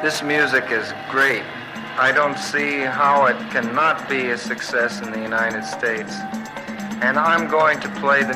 This music is great. I don't see how it cannot be a success in the United States. And I'm going to play the